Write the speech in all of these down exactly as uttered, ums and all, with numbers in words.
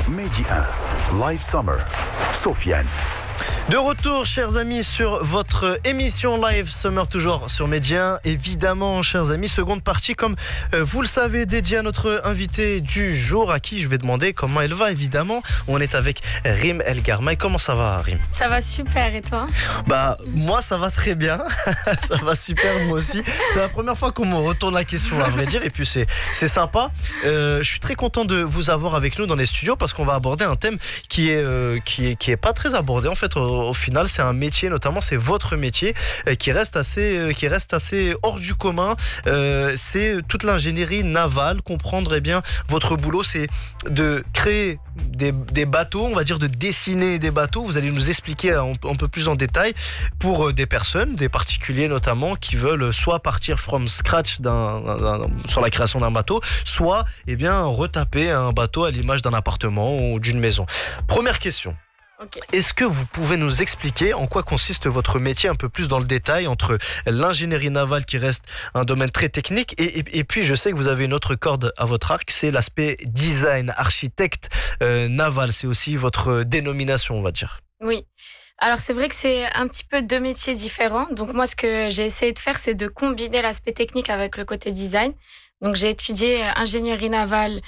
Mehdi un, Live Summer, Sofiane. De retour, chers amis, sur votre émission Live Summer, toujours sur Mehdi un. Évidemment, chers amis, seconde partie, comme euh, vous le savez, dédiée à notre invité du jour, à qui je vais demander comment elle va, évidemment. On est avec Rim El Garmaï. Comment ça va, Rim? Ça va super, et toi? Bah, moi, ça va très bien. Ça va super, moi aussi. C'est la première fois qu'on me retourne la question, à vrai dire, et puis c'est, c'est sympa. Euh, je suis très content de vous avoir avec nous dans les studios, parce qu'on va aborder un thème qui est, euh, qui est, qui est pas très abordé, en fait, au, au final. C'est un métier, notamment, c'est votre métier, euh, qui reste assez, euh, qui reste assez hors du commun. Euh, c'est toute l'ingénierie navale. Comprendre, eh bien, votre boulot, c'est de créer des, des bateaux, on va dire de dessiner des bateaux. Vous allez nous expliquer un, un peu plus en détail pour des personnes, des particuliers notamment, qui veulent soit partir from scratch d'un, d'un, sur la création d'un bateau, soit eh bien, retaper un bateau à l'image d'un appartement ou d'une maison. Première question. Okay. Est-ce que vous pouvez nous expliquer en quoi consiste votre métier un peu plus dans le détail, entre l'ingénierie navale qui reste un domaine très technique et, et, et puis je sais que vous avez une autre corde à votre arc, c'est l'aspect design, architecte euh, naval, c'est aussi votre dénomination, on va dire. Oui. Alors c'est vrai que c'est un petit peu deux métiers différents. Donc moi, ce que j'ai essayé de faire, c'est de combiner l'aspect technique avec le côté design. Donc j'ai étudié ingénierie navale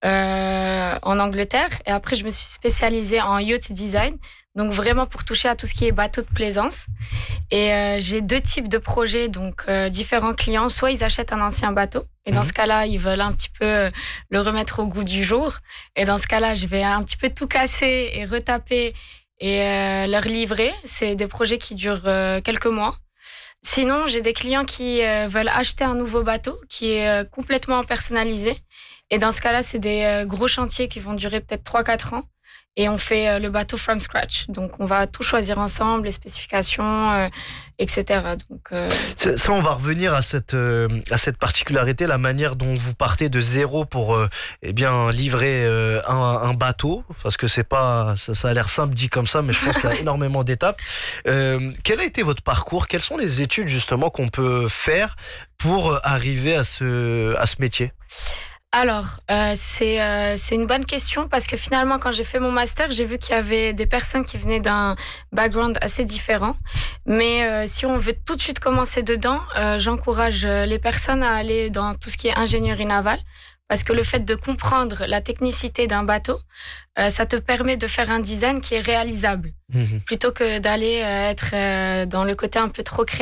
euh, en Angleterre et après je me suis spécialisée en yacht design. Donc vraiment pour toucher à tout ce qui est bateau de plaisance. Et euh, j'ai deux types de projets, donc euh, différents clients. Soit ils achètent un ancien bateau et dans mmh. ce cas-là, ils veulent un petit peu le remettre au goût du jour. Et dans ce cas-là, je vais un petit peu tout casser et retaper et euh, leur livrer. C'est des projets qui durent euh, quelques mois. Sinon, j'ai des clients qui euh, veulent acheter un nouveau bateau qui est euh, complètement personnalisé. Et dans ce cas-là, c'est des euh, gros chantiers qui vont durer peut-être trois à quatre ans. Et on fait euh, le bateau from scratch. Donc, on va tout choisir ensemble, les spécifications, euh, et cetera. Donc, euh... ça, on va revenir à cette, euh, à cette particularité, la manière dont vous partez de zéro pour euh, eh bien, livrer euh, un, un bateau. Parce que c'est pas, ça, ça a l'air simple dit comme ça, mais je pense qu'il y a énormément d'étapes. Euh, quel a été votre parcours? Quelles sont les études justement qu'on peut faire pour arriver à ce, à ce métier? Alors, euh, c'est, euh, c'est une bonne question parce que finalement, quand j'ai fait mon master, j'ai vu qu'il y avait des personnes qui venaient d'un background assez différent. Mais euh, si on veut tout de suite commencer dedans, euh, j'encourage les personnes à aller dans tout ce qui est ingénierie navale. Parce que le fait de comprendre la technicité d'un bateau, euh, ça te permet de faire un design qui est réalisable. Mmh. Plutôt que d'aller euh, être euh, dans le côté un peu trop créatif.